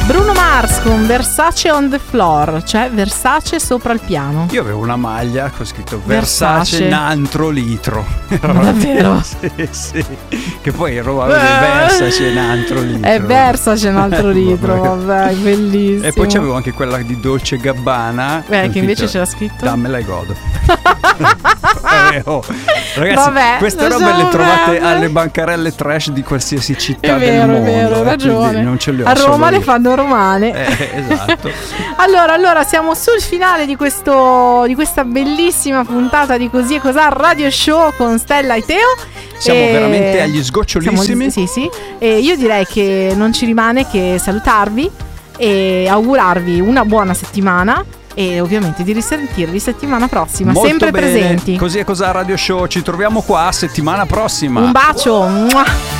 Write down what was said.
Bruno Mars con Versace on the floor, cioè Versace sopra il piano. Io avevo una maglia con scritto Versace un altro litro. Davvero? Sì. Che poi ero Versace un altro litro. È Versace un altro litro, vabbè, bellissimo. E poi c'avevo anche quella di Dolce Gabbana. Che invece c'era scritto dammela e godo. Ragazzi, vabbè, queste robe le trovate alle bancarelle trash di qualsiasi città del mondo. È vero, hai ragione. Non ce le ho a Roma le fanno romane. Esatto. Allora siamo sul finale di questa bellissima puntata di Così e Cos'ha Radio Show con Stella e Teo. Siamo veramente agli sgocciolissimi. Sì. E io direi che non ci rimane che salutarvi e augurarvi una buona settimana. E ovviamente di risentirvi settimana prossima. Molto sempre bene. Presenti. Così e Cos'ha Radio Show. Ci troviamo qua settimana prossima. Un bacio. Mua.